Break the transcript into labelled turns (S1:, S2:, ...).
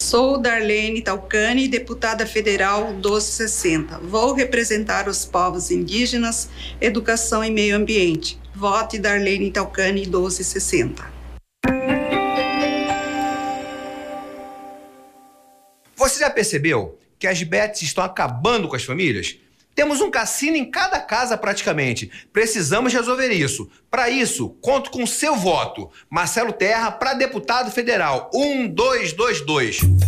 S1: Sou Darlene Talcani, deputada federal 1260. Vou representar os povos indígenas, educação e meio ambiente. Vote Darlene Talcani 1260.
S2: Você já percebeu que as bets estão acabando com as famílias? Temos um cassino em cada casa praticamente. Precisamos resolver isso. Para isso, conto com seu voto. Marcelo Terra para deputado federal 1222.